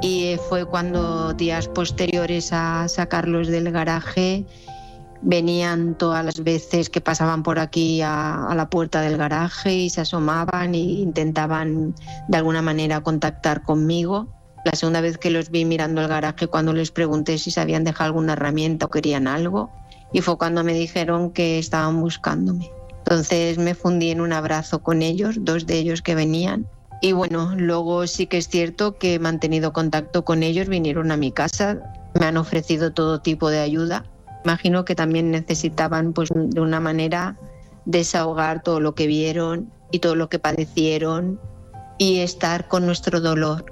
Y fue cuando días posteriores a sacarlos del garaje venían todas las veces que pasaban por aquí a la puerta del garaje y se asomaban e intentaban de alguna manera contactar conmigo. La segunda vez que los vi mirando el garaje, cuando les pregunté si se habían dejado alguna herramienta o querían algo, y fue cuando me dijeron que estaban buscándome. Entonces me fundí en un abrazo con ellos, 2 de ellos que venían. Y bueno, luego sí que es cierto que he mantenido contacto con ellos, vinieron a mi casa, me han ofrecido todo tipo de ayuda. Imagino que también necesitaban, pues, de una manera desahogar todo lo que vieron y todo lo que padecieron y estar con nuestro dolor.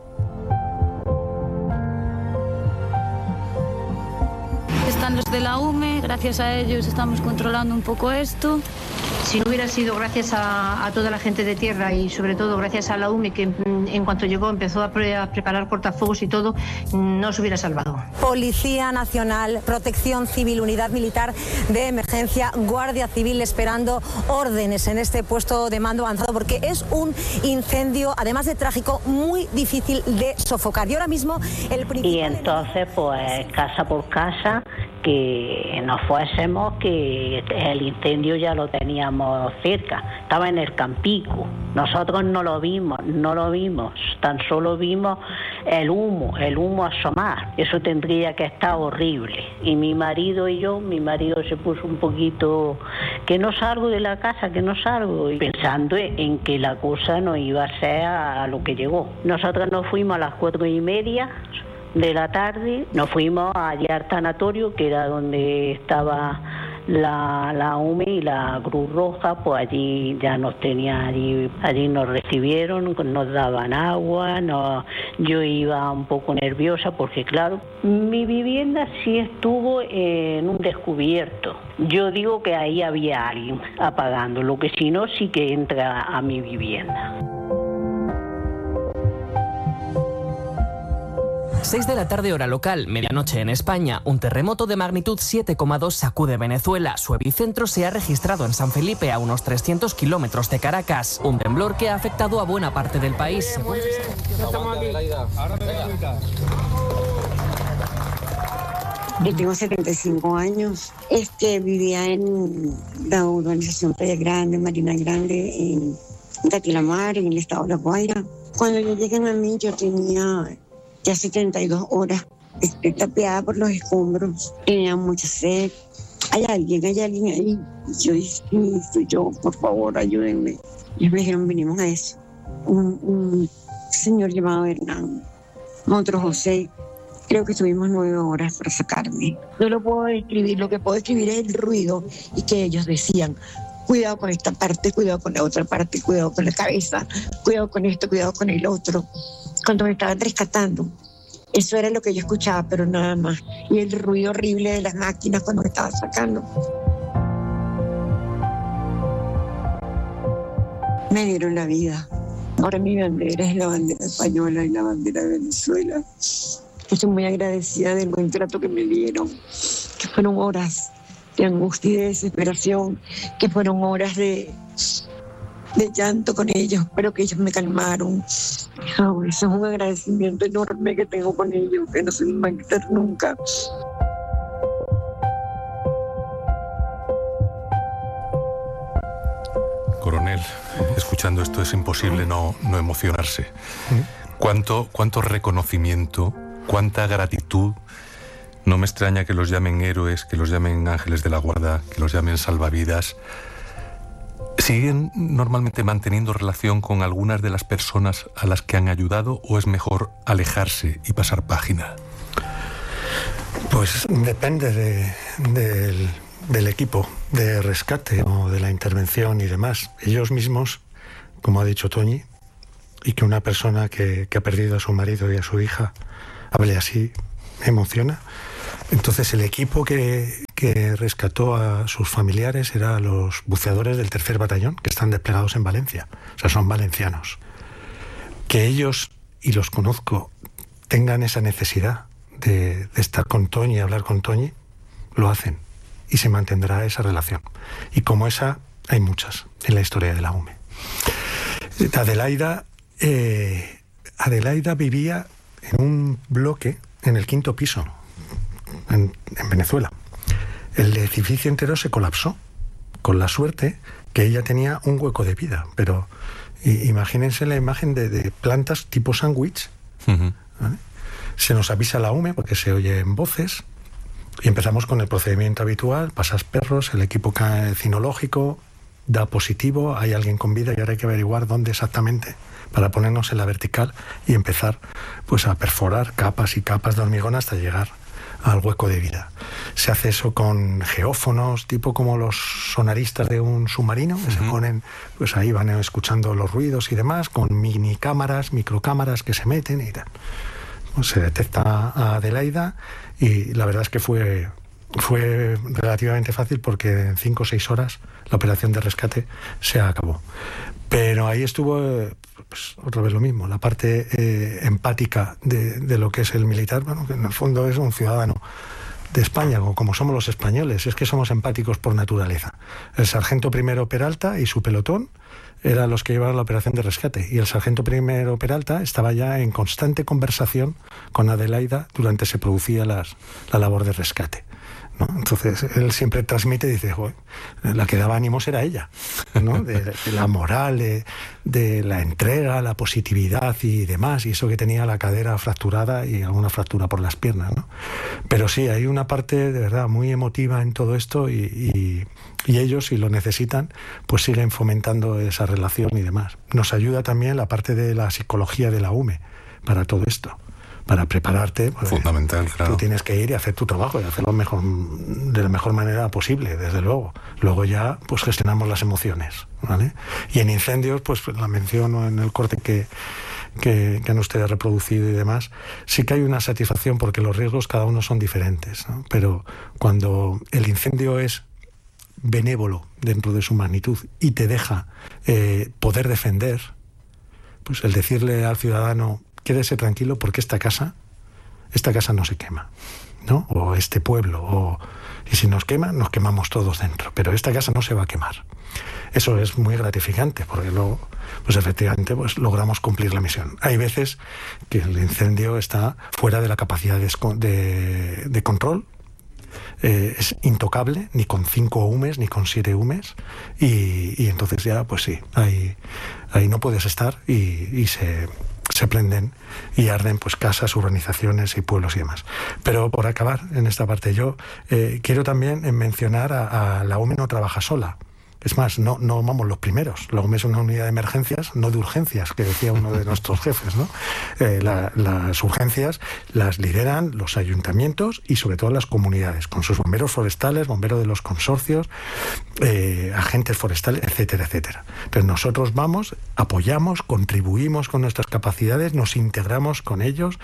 Están los de la UME, gracias a ellos estamos controlando un poco esto. Si no hubiera sido gracias a toda la gente de tierra y sobre todo gracias a la UME, que en cuanto llegó empezó a preparar cortafuegos y todo, no se hubiera salvado. Policía Nacional, Protección Civil, Unidad Militar de Emergencia, Guardia Civil esperando órdenes en este puesto de mando avanzado porque es un incendio, además de trágico, muy difícil de sofocar. Y ahora mismo el principal... Y entonces, pues, casa por casa, que nos fuésemos, que el incendio ya lo teníamos cerca, estaba en el Campico. Nosotros no lo vimos, tan solo vimos el humo asomar. Eso tendría que estar horrible. Y mi marido se puso un poquito, que no salgo de la casa, y pensando en que la cosa no iba a ser a lo que llegó. Nosotros nos fuimos a las 4:30 de la tarde, nos fuimos allí al tanatorio, que era donde estaba la UME y la Cruz Roja, pues allí ya nos tenía, allí nos recibieron, nos daban agua, yo iba un poco nerviosa porque claro, mi vivienda sí estuvo en un descubierto. Yo digo que ahí había alguien apagando, lo que si no sí que entra a mi vivienda. 6 de la tarde hora local, medianoche en España, un terremoto de magnitud 7,2 sacude Venezuela. Su epicentro se ha registrado en San Felipe, a unos 300 kilómetros de Caracas. Un temblor que ha afectado a buena parte del país. Muy bien, estamos aquí. Ahora me voy a ubicar. Yo tengo 75 años. Vivía en la urbanización Playa Grande, Marina Grande, en Tatilamar, en el estado de La Guaira. Cuando yo llegué a mí, yo tenía ya 72 horas, tapiada por los escombros, tenía mucha sed. Hay alguien ahí. Y yo dije, sí, soy yo, por favor, ayúdenme. Ellos me dijeron, venimos a eso. Un señor llamado Hernán, otro José. Creo que estuvimos 9 horas para sacarme. No lo puedo describir, lo que puedo describir es el ruido y que ellos decían, cuidado con esta parte, cuidado con la otra parte, cuidado con la cabeza, cuidado con esto, cuidado con el otro. Cuando me estaban rescatando, eso era lo que yo escuchaba, pero nada más. Y el ruido horrible de las máquinas cuando me estaban sacando. Me dieron la vida. Ahora mi bandera es la bandera española y la bandera de Venezuela. Estoy muy agradecida del buen trato que me dieron, que fueron horas de angustia y de desesperación, que fueron horas de llanto con ellos, pero que ellos me calmaron. Eso es un agradecimiento enorme que tengo con ellos, que no se me va a quitar nunca. Coronel, escuchando esto es imposible no emocionarse. ¿Cuánto reconocimiento, cuánta gratitud? No me extraña que los llamen héroes, que los llamen ángeles de la guarda, que los llamen salvavidas. ¿Siguen normalmente manteniendo relación con algunas de las personas a las que han ayudado o es mejor alejarse y pasar página? Pues depende del equipo de rescate o de la intervención y demás. Ellos mismos, como ha dicho Toñi, y que una persona que ha perdido a su marido y a su hija hable así, me emociona. Entonces el equipo que rescató a sus familiares era los buceadores del 3er Batallón, que están desplegados en Valencia, o sea, son valencianos. Que ellos, y los conozco, tengan esa necesidad de estar con Toñi y hablar con Toñi, lo hacen, y se mantendrá esa relación. Y como esa, hay muchas en la historia de la UME. Adelaida vivía en un bloque en el 5º piso, en Venezuela. El edificio entero se colapsó, con la suerte que ella tenía un hueco de vida. Pero imagínense la imagen de plantas tipo sándwich. Uh-huh. ¿Vale? Se nos avisa la UME porque se oyen voces y empezamos con el procedimiento habitual. Pasas perros, el equipo cinológico da positivo, hay alguien con vida y ahora hay que averiguar dónde exactamente para ponernos en la vertical y empezar pues a perforar capas y capas de hormigón hasta llegar al hueco de vida. Se hace eso con geófonos, tipo como los sonaristas de un submarino, que se ponen, pues ahí van escuchando los ruidos y demás, con mini cámaras, microcámaras que se meten y tal. Pues se detecta a Adelaida y la verdad es que fue relativamente fácil porque en 5 o 6 horas la operación de rescate se acabó. Pero ahí estuvo, pues, otra vez lo mismo, la parte empática de lo que es el militar, bueno, que en el fondo es un ciudadano de España, como somos los españoles, es que somos empáticos por naturaleza. El sargento primero Peralta y su pelotón eran los que llevaban la operación de rescate, y el sargento primero Peralta estaba ya en constante conversación con Adelaida durante se producía la labor de rescate, ¿no? Entonces él siempre transmite y dice, joder, la que daba ánimos era ella, ¿no? de la moral, de la entrega, la positividad y demás, y eso que tenía la cadera fracturada y alguna fractura por las piernas, ¿no? Pero sí, hay una parte de verdad muy emotiva en todo esto y ellos, si lo necesitan, pues siguen fomentando esa relación y demás. Nos ayuda también la parte de la psicología de la UME para todo esto, para prepararte. Fundamental, claro. Tú tienes que ir y hacer tu trabajo y hacerlo de la mejor manera posible, desde luego. Luego ya pues gestionamos las emociones, ¿vale? Y en incendios, pues la menciono en el corte que han ustedes reproducido y demás, sí que hay una satisfacción porque los riesgos cada uno son diferentes, ¿no? Pero cuando el incendio es benévolo dentro de su magnitud y te deja poder defender, pues el decirle al ciudadano, quédese tranquilo porque esta casa no se quema, ¿no? O este pueblo, y si nos quema, nos quemamos todos dentro, pero esta casa no se va a quemar. Eso es muy gratificante porque luego, pues efectivamente, pues logramos cumplir la misión. Hay veces que el incendio está fuera de la capacidad de control. Es intocable, ni con 5 humes, ni con 7 humes, y entonces ya, pues sí, ahí no puedes estar y se prenden y arden pues casas, urbanizaciones y pueblos y demás. Pero por acabar en esta parte, yo quiero también mencionar a la UME no trabaja sola. Es más, no vamos los primeros. La UME es una unidad de emergencias, no de urgencias, que decía uno de nuestros jefes, ¿no? Las urgencias las lideran los ayuntamientos y sobre todo las comunidades, con sus bomberos forestales, bomberos de los consorcios, agentes forestales, etcétera, etcétera. Pero nosotros vamos, apoyamos, contribuimos con nuestras capacidades, nos integramos con ellos,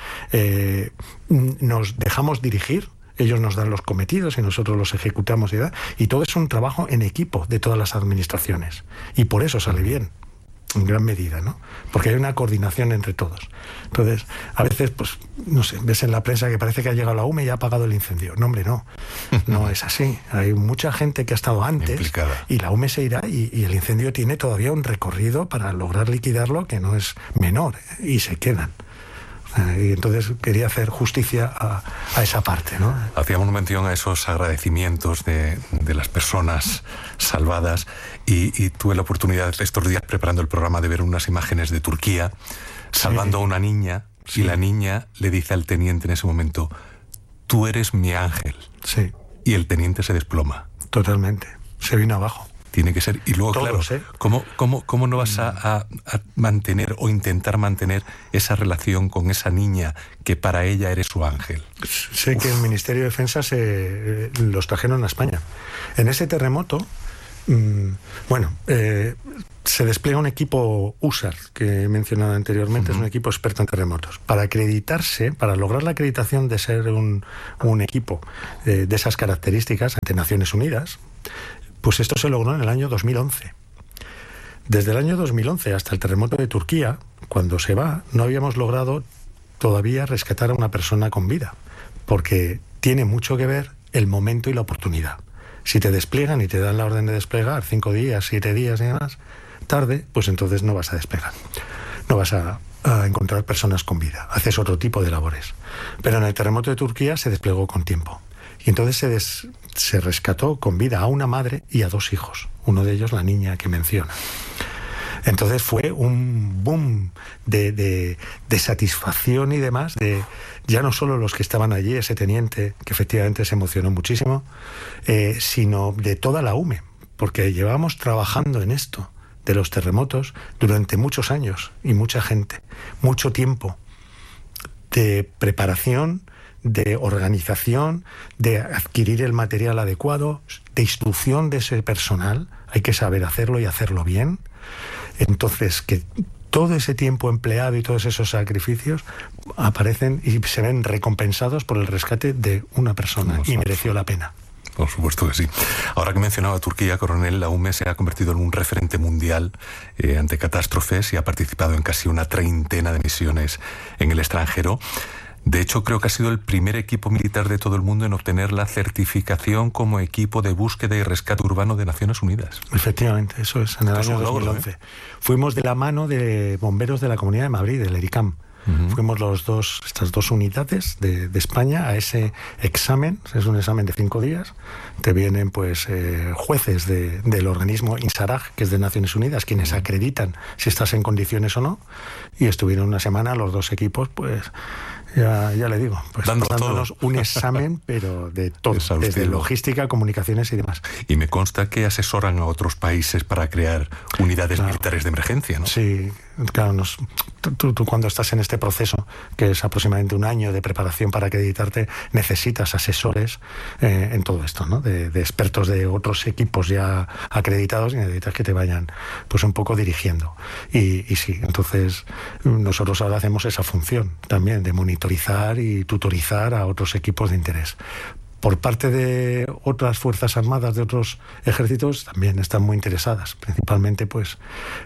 nos dejamos dirigir. Ellos nos dan los cometidos y nosotros los ejecutamos y todo es un trabajo en equipo de todas las administraciones y por eso sale bien en gran medida, ¿no? Porque hay una coordinación entre todos. Entonces, a veces, pues, no sé, ves en la prensa que parece que ha llegado la UME y ha apagado el incendio. No, hombre, no es así. Hay mucha gente que ha estado antes implicada. Y la UME se irá y el incendio tiene todavía un recorrido para lograr liquidarlo que no es menor, y se quedan. Y entonces quería hacer justicia a esa parte, ¿no? Hacíamos mención a esos agradecimientos de las personas salvadas y tuve la oportunidad estos días preparando el programa de ver unas imágenes de Turquía salvando a una niña y la niña le dice al teniente en ese momento, tú eres mi ángel. Sí. Y el teniente se desploma. Totalmente. Se vino abajo. Tiene que ser. Y luego, todos, claro, ¿cómo no vas a mantener o intentar mantener esa relación con esa niña que para ella eres su ángel? Sé que el Ministerio de Defensa los trajeron a España. En ese terremoto, se despliega un equipo USAR, que he mencionado anteriormente, es un equipo experto en terremotos. Para acreditarse, para lograr la acreditación de ser un equipo de esas características ante Naciones Unidas, pues esto se logró en el año 2011. Desde el año 2011 hasta el terremoto de Turquía, cuando se va, no habíamos logrado todavía rescatar a una persona con vida, porque tiene mucho que ver el momento y la oportunidad. Si te despliegan y te dan la orden de desplegar 5 días, 7 días y demás, tarde, pues entonces no vas a desplegar. No vas a a encontrar personas con vida. Haces otro tipo de labores. Pero en el terremoto de Turquía se desplegó con tiempo. Y entonces se rescató con vida a una madre y a 2 hijos. Uno de ellos la niña que menciona. Entonces fue un boom de satisfacción y demás, de ya no solo los que estaban allí, ese teniente que efectivamente se emocionó muchísimo, sino de toda la UME, porque llevábamos trabajando en esto de los terremotos durante muchos años y mucha gente, mucho tiempo de preparación, de organización, de adquirir el material adecuado, de instrucción de ese personal. Hay que saber hacerlo y hacerlo bien. Entonces, que todo ese tiempo empleado y todos esos sacrificios aparecen y se ven recompensados por el rescate de una persona, y mereció la pena. Por supuesto que sí. Ahora que mencionaba Turquía, coronel, la UME se ha convertido en un referente mundial ante catástrofes y ha participado en casi una 30 de misiones en el extranjero. De hecho, creo que ha sido el primer equipo militar de todo el mundo en obtener la certificación como equipo de búsqueda y rescate urbano de Naciones Unidas. Efectivamente, eso es, en el año 2011. Fuimos de la mano de bomberos de la Comunidad de Madrid, del ERICAM. Fuimos estas dos unidades de España a ese examen. Es un examen de 5 días. Te vienen pues jueces del organismo INSARAG, que es de Naciones Unidas, quienes acreditan si estás en condiciones o no. Y estuvieron una semana los 2 equipos, pues ya le digo, pues dándonos un examen, pero de todo, desde logística, comunicaciones y demás. Y me consta que asesoran a otros países para crear unidades militares de emergencia, ¿no? Sí, claro. Tú cuando estás en este proceso, que es aproximadamente un año de preparación para acreditarte, necesitas asesores en todo esto, ¿no? De expertos de otros equipos ya acreditados, y necesitas que te vayan pues un poco dirigiendo. Y sí, entonces nosotros ahora hacemos esa función también de monitorizar y tutorizar a otros equipos de interés. Por parte de otras fuerzas armadas de otros ejércitos también están muy interesadas, principalmente pues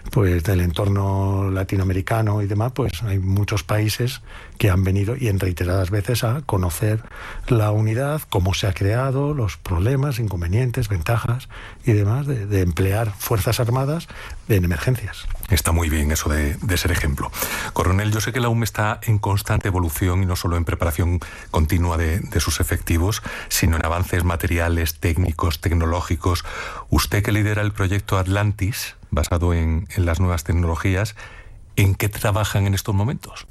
del entorno latinoamericano y demás. Pues hay muchos países que han venido y en reiteradas veces a conocer la unidad, cómo se ha creado, los problemas, inconvenientes, ventajas y demás de emplear fuerzas armadas en emergencias. Está muy bien eso de ser ejemplo. Coronel, yo sé que la UME está en constante evolución y no solo en preparación continua de sus efectivos, sino en avances materiales, técnicos, tecnológicos. Usted, que lidera el proyecto Atlantis, basado en las nuevas tecnologías, ¿en qué trabajan en estos momentos?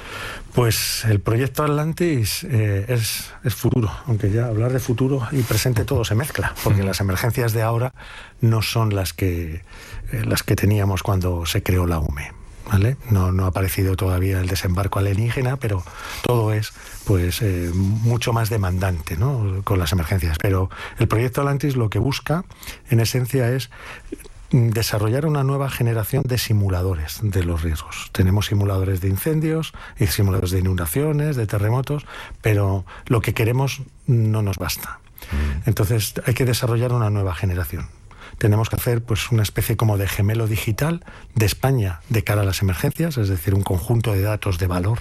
Pues el proyecto Atlantis es futuro, aunque ya hablar de futuro y presente todo se mezcla, porque las emergencias de ahora no son las que teníamos cuando se creó la UME, ¿vale? No ha aparecido todavía el desembarco alienígena, pero todo es pues mucho más demandante, ¿no? Con las emergencias. Pero el proyecto Atlantis lo que busca, en esencia, es desarrollar una nueva generación de simuladores de los riesgos. Tenemos simuladores de incendios y simuladores de inundaciones, de terremotos, pero lo que queremos no nos basta. Entonces hay que desarrollar una nueva generación. Tenemos que hacer pues una especie como de gemelo digital de España de cara a las emergencias, es decir, un conjunto de datos de valor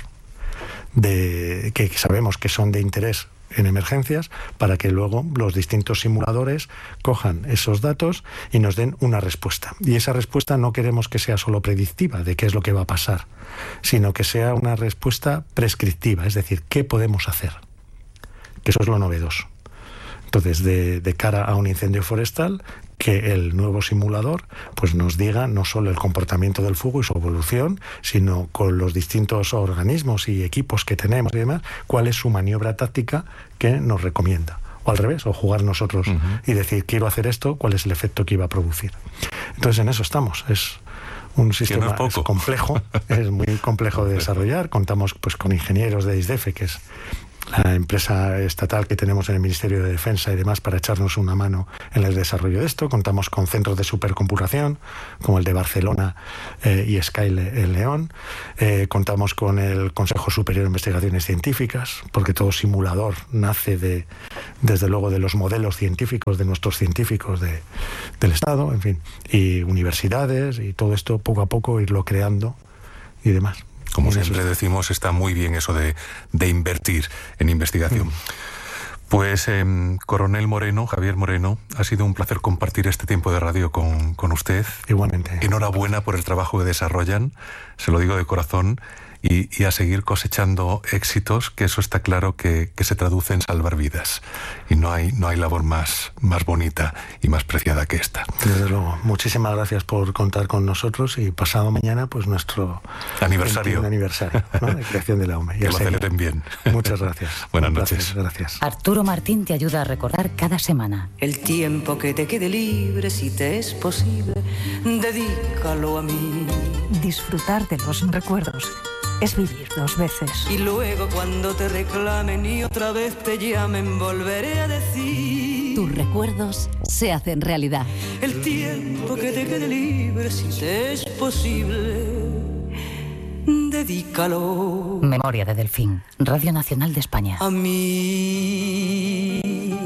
que sabemos que son de interés en emergencias, para que luego los distintos simuladores cojan esos datos y nos den una respuesta. Y esa respuesta no queremos que sea solo predictiva de qué es lo que va a pasar, sino que sea una respuesta prescriptiva, es decir, qué podemos hacer. Que eso es lo novedoso. Entonces, de cara a un incendio forestal, que el nuevo simulador pues nos diga no solo el comportamiento del fuego y su evolución, sino con los distintos organismos y equipos que tenemos y demás, cuál es su maniobra táctica que nos recomienda. O al revés, o jugar nosotros y decir, quiero hacer esto, cuál es el efecto que iba a producir. Entonces, en eso estamos. Es un sistema es complejo, es muy complejo de desarrollar. Contamos pues con ingenieros de ISDEFE, que es la empresa estatal que tenemos en el Ministerio de Defensa y demás, para echarnos una mano en el desarrollo de esto. Contamos con centros de supercomputación como el de Barcelona y Skyle en León. Contamos con el Consejo Superior de Investigaciones Científicas, porque todo simulador nace desde luego de los modelos científicos de nuestros científicos del Estado, en fin, y universidades, y todo esto poco a poco irlo creando y demás. Como siempre decimos, está muy bien eso de invertir en investigación. Pues Coronel Moreno, Javier Moreno, ha sido un placer compartir este tiempo de radio con usted. Igualmente. Enhorabuena por el trabajo que desarrollan, se lo digo de corazón, y a seguir cosechando éxitos, que eso está claro que se traduce en salvar vidas. Y no hay labor más bonita y más preciada que esta. Desde luego. Muchísimas gracias por contar con nosotros, y pasado mañana pues nuestro aniversario, ¿no?, de creación de la UME. Que lo celebren bien. Muchas gracias. Buenas noches. Gracias. Arturo Martín te ayuda a recordar cada semana. El tiempo que te quede libre, si te es posible, dedícalo a mí. Disfrutar de los recuerdos es vivir dos veces. Y luego cuando te reclamen y otra vez te llamen, volveré a decir: tus recuerdos se hacen realidad. El tiempo que te quede libre, si te es posible, dedícalo. Memoria de Delfín, Radio Nacional de España. A mí.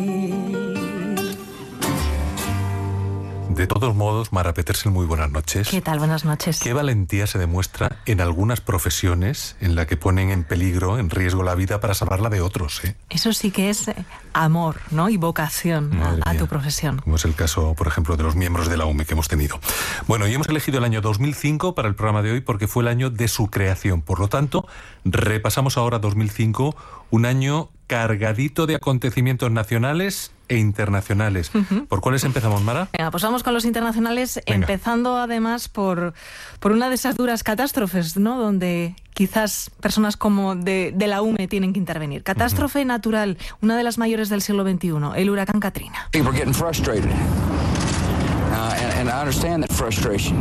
De todos modos, Mara Petersen, muy buenas noches. ¿Qué tal? Buenas noches. Qué valentía se demuestra en algunas profesiones en la que ponen en peligro, en riesgo la vida para salvarla de otros, ¿eh? Eso sí que es amor, ¿no? Y vocación a tu profesión. Como es el caso, por ejemplo, de los miembros de la UME que hemos tenido. Bueno, y hemos elegido el año 2005 para el programa de hoy porque fue el año de su creación. Por lo tanto, repasamos ahora 2005, un año cargadito de acontecimientos nacionales e internacionales. ¿Por cuáles empezamos, Mara? Venga, pues vamos con los internacionales. Venga. Empezando además por una de esas duras catástrofes, ¿no?, donde quizás personas como de la UME tienen que intervenir. Catástrofe natural, una de las mayores del siglo XXI, el huracán Katrina. People are getting frustrated. And I understand that frustration.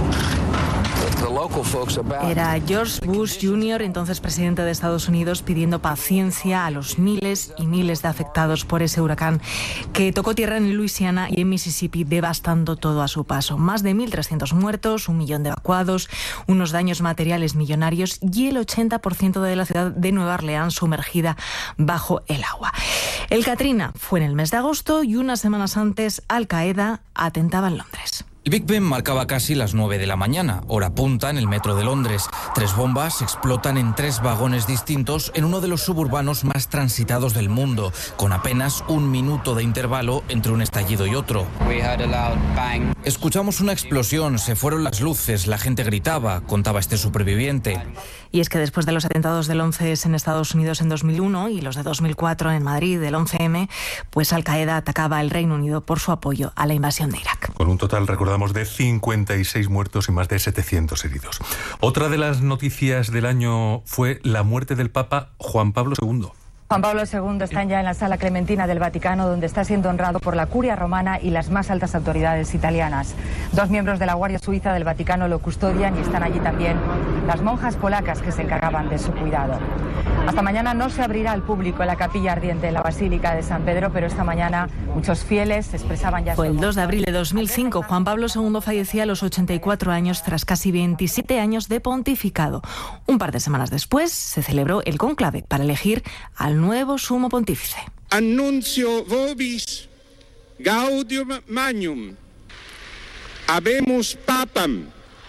Era George Bush Jr., entonces presidente de Estados Unidos, pidiendo paciencia a los miles y miles de afectados por ese huracán que tocó tierra en Luisiana y en Mississippi, devastando todo a su paso. Más de 1.300 muertos, 1 millón de evacuados, unos daños materiales millonarios y el 80% de la ciudad de Nueva Orleans sumergida bajo el agua. El Katrina fue en el mes de agosto y unas semanas antes Al-Qaeda atentaba en Londres. El Big Ben marcaba casi las 9 de la mañana, hora punta en el metro de Londres. 3 bombas explotan en 3 vagones distintos en uno de los suburbanos más transitados del mundo, con apenas 1 minuto de intervalo entre un estallido y otro. Escuchamos una explosión, se fueron las luces, la gente gritaba, contaba este superviviente. Y es que después de los atentados del 11S en Estados Unidos en 2001 y los de 2004 en Madrid del 11M, pues Al-Qaeda atacaba al Reino Unido por su apoyo a la invasión de Irak. Con un total, recordamos, de 56 muertos y más de 700 heridos. Otra de las noticias del año fue la muerte del Papa Juan Pablo II. Juan Pablo II está ya en la Sala Clementina del Vaticano, donde está siendo honrado por la Curia Romana y las más altas autoridades italianas. 2 miembros de la Guardia Suiza del Vaticano lo custodian y están allí también las monjas polacas que se encargaban de su cuidado. Hasta mañana no se abrirá al público la capilla ardiente en la Basílica de San Pedro, pero esta mañana muchos fieles expresaban ya... Fue el 2 de abril de 2005. Juan Pablo II fallecía a los 84 años tras casi 27 años de pontificado. Un par de semanas después se celebró el cónclave para elegir al nuevo sumo pontífice. Annuncio vobis gaudium magnum. Habemus papam.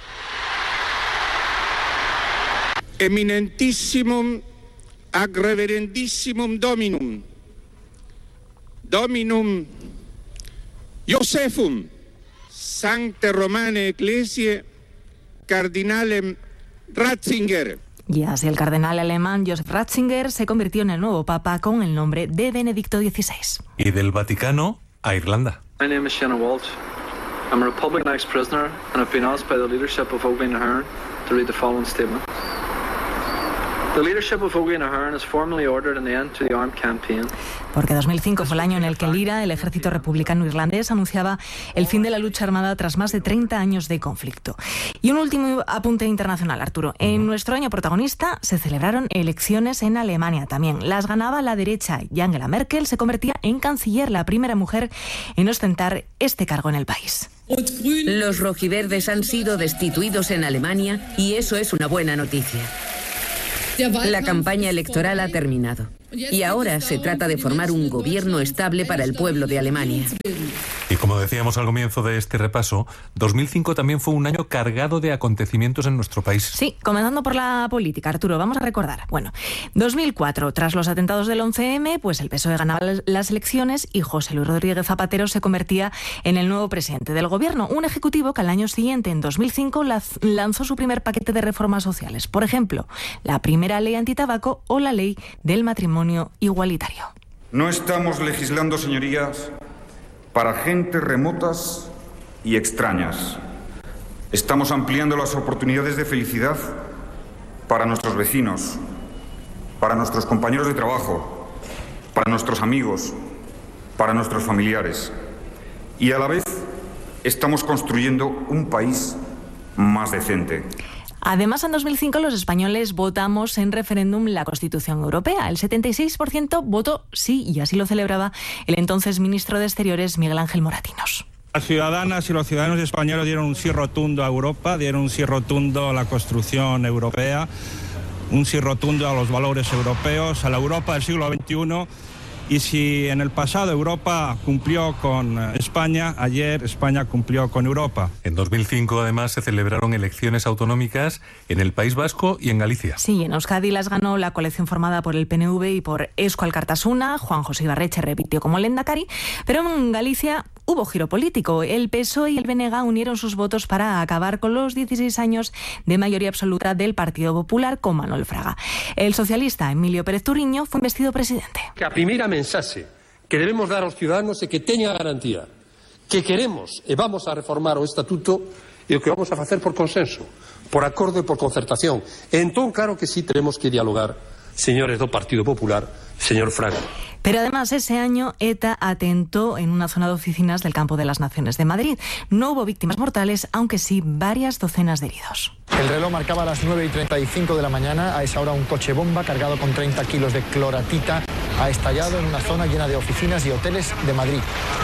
Eminentissimum ac reverendissimum Dominum. Dominum Josephum Sancte Romane Ecclesiae Cardinalem Ratzinger. Y así el cardenal alemán Joseph Ratzinger se convirtió en el nuevo papa con el nombre de Benedicto XVI. Y del Vaticano a Irlanda. My name is Shannon Walsh. I'm a Republican ex-prisoner and I've been asked by the leadership of Óglaigh na hÉireann to read the following statement. The leadership of Óglaigh na hÉireann has formally ordered an end to the armed campaign. Porque 2005 fue el año en el que el IRA, el ejército republicano irlandés, anunciaba el fin de la lucha armada tras más de 30 años de conflicto. Y un último apunte internacional, Arturo. En nuestro año protagonista se celebraron elecciones en Alemania también. Las ganaba la derecha y Angela Merkel se convertía en canciller, la primera mujer en ostentar este cargo en el país. Los rojiverdes han sido destituidos en Alemania y eso es una buena noticia. La campaña electoral ha terminado y ahora se trata de formar un gobierno estable para el pueblo de Alemania. Y como decíamos al comienzo de este repaso, 2005 también fue un año cargado de acontecimientos en nuestro país. Sí, comenzando por la política, Arturo, vamos a recordar. Bueno, 2004, tras los atentados del 11M, pues el PSOE ganaba las elecciones y José Luis Rodríguez Zapatero se convertía en el nuevo presidente del gobierno. Un ejecutivo que al año siguiente, en 2005, lanzó su primer paquete de reformas sociales. Por ejemplo, la primera ley antitabaco o la ley del matrimonio igualitario. No estamos legislando, señorías, para gentes remotas y extrañas. Estamos ampliando las oportunidades de felicidad para nuestros vecinos, para nuestros compañeros de trabajo, para nuestros amigos, para nuestros familiares. Y a la vez estamos construyendo un país más decente. Además, en 2005 los españoles votamos en referéndum la Constitución Europea. El 76% votó sí, y así lo celebraba el entonces ministro de Exteriores, Miguel Ángel Moratinos. Las ciudadanas y los ciudadanos españoles dieron un sí rotundo a Europa, dieron un sí rotundo a la construcción europea, un sí rotundo a los valores europeos, a la Europa del siglo XXI. Y si en el pasado Europa cumplió con España, ayer España cumplió con Europa. En 2005, además, se celebraron elecciones autonómicas en el País Vasco y en Galicia. Sí, en Euskadi las ganó la coalición formada por el PNV y por Eusko Alkartasuna. Juan José Ibarretxe repitió como lehendakari, pero en Galicia hubo giro político. El PSOE y el BNG unieron sus votos para acabar con los 16 años de mayoría absoluta del Partido Popular con Manuel Fraga. El socialista Emilio Pérez Turiño fue investido presidente. Que a primeira mensaxe que debemos dar aos ciudadanos é que teña garantía que queremos e vamos a reformar o Estatuto e o que vamos a facer por consenso, por acordo e por concertación. E entón, claro que sí, tenemos que dialogar, señores do Partido Popular, señor Fraga. Pero además ese año ETA atentó en una zona de oficinas del Campo de las Naciones de Madrid. No hubo víctimas mortales, aunque sí varias docenas de heridos. El reloj marcaba las 9:35 de la mañana. A esa hora un coche bomba cargado con 30 kilos de cloratita ha estallado en una zona llena de oficinas y hoteles de Madrid.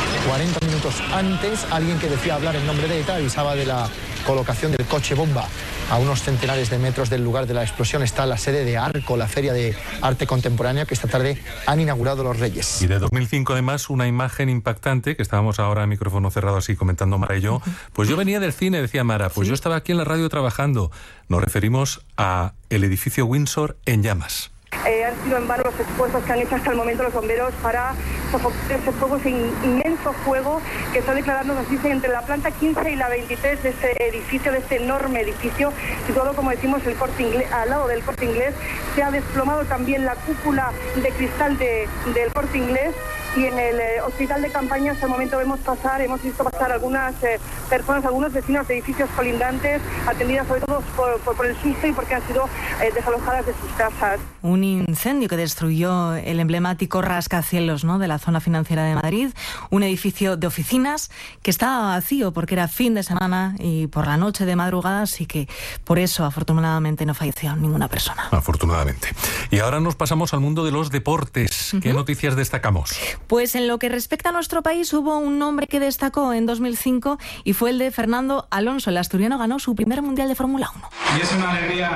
40 minutos antes, alguien que decía hablar en nombre de ETA avisaba de la colocación del coche bomba. A unos centenares de metros del lugar de la explosión está la sede de Arco, la feria de arte contemporáneo que esta tarde han inaugurado los Reyes. Y de 2005, además, una imagen impactante, que estábamos ahora a micrófono cerrado así comentando Mara y yo. Pues yo venía del cine, decía Mara, pues yo estaba aquí en la radio trabajando. Nos referimos a el edificio Windsor en llamas. Han sido en vano los esfuerzos que han hecho hasta el momento los bomberos para sofocar ese fuego, ese inmenso fuego que está declarando, nos dicen, entre la planta 15 y la 23 de este edificio, de este enorme edificio, situado, como decimos, el Corte Inglés, al lado del Corte Inglés. Se ha desplomado también la cúpula de cristal del Corte Inglés. Y en el hospital de campaña hasta el momento hemos visto pasar algunas personas, algunos vecinos de edificios colindantes, atendidas sobre todo por el susto y porque han sido desalojadas de sus casas. Un incendio que destruyó el emblemático rascacielos, ¿no?, de la zona financiera de Madrid, un edificio de oficinas que estaba vacío porque era fin de semana y por la noche de madrugada, así que por eso afortunadamente no falleció ninguna persona. Afortunadamente. Y ahora nos pasamos al mundo de los deportes. ¿Qué noticias destacamos? Pues en lo que respecta a nuestro país hubo un nombre que destacó en 2005 y fue el de Fernando Alonso. El asturiano ganó su primer Mundial de Fórmula 1. Y es una alegría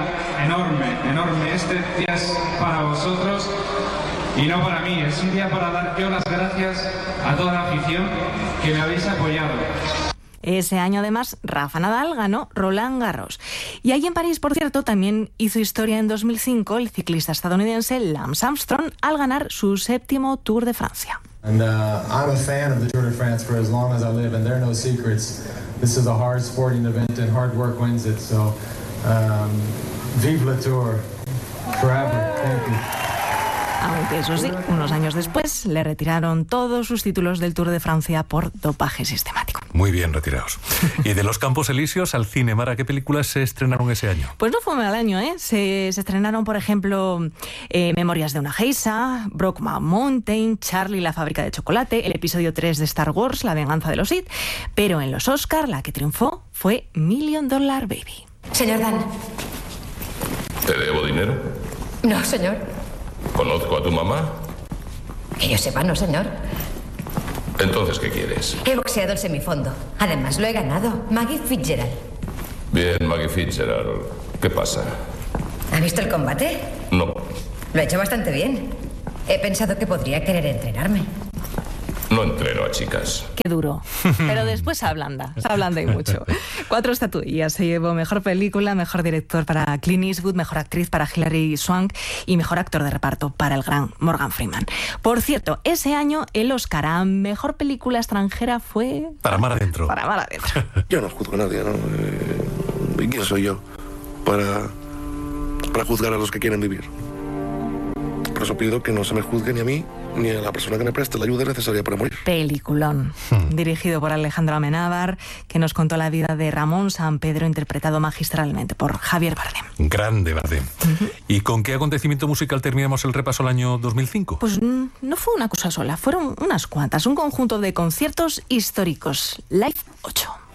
enorme. Este día es para vosotros y no para mí. Es un día para dar yo las gracias a toda la afición que me habéis apoyado. Ese año, además, Rafa Nadal ganó Roland Garros. Y allí en París, por cierto, también hizo historia en 2005 el ciclista estadounidense Lance Armstrong al ganar su 7º Tour de Francia. And I'm a fan of the Tour de France for as long as I live, and there are no secrets. This is a hard sporting event, and hard work wins it. So, vive le Tour, forever. Thank you. Aunque eso sí, unos años después le retiraron todos sus títulos del Tour de Francia por dopaje sistemático. Muy bien retirados. Y de los Campos Elíseos al cine, Mara, ¿qué películas se estrenaron ese año? Pues no fue mal año, ¿eh? Se estrenaron, por ejemplo, Memorias de una geisha, Brokeback Mountain, Charlie la fábrica de chocolate, el episodio 3 de Star Wars, La venganza de los Sith, pero en los Oscar la que triunfó fue $1 Million Baby. Señor Dan. ¿Te debo dinero? No, señor. ¿Conozco a tu mamá? Que yo sepa, no, señor. Entonces, ¿qué quieres? He boxeado el semifondo. Además, lo he ganado. Maggie Fitzgerald. Bien, Maggie Fitzgerald. ¿Qué pasa? ¿Ha visto el combate? No. Lo he hecho bastante bien. He pensado que podría querer entrenarme. No entreno a chicas. Qué duro. Pero después se ablanda y mucho. 4 estatuillas se llevó: mejor película, mejor director para Clint Eastwood, mejor actriz para Hilary Swank y mejor actor de reparto para el gran Morgan Freeman. Por cierto, ese año el Oscar a mejor película extranjera fue... Para Mar Adentro. Para Mar Adentro. Yo no juzgo a nadie, ¿no? ¿Y quién soy yo para juzgar a los que quieren vivir? Por eso pido que no se me juzgue ni a mí ni a la persona que me preste la ayuda necesaria para morir. Peliculón. Dirigido por Alejandro Amenábar, que nos contó la vida de Ramón Sampedro, interpretado magistralmente por Javier Bardem. Grande Bardem. ¿Y con qué acontecimiento musical terminamos el repaso al año 2005? Pues no fue una cosa sola, fueron unas cuantas. Un conjunto de conciertos históricos. Live 8.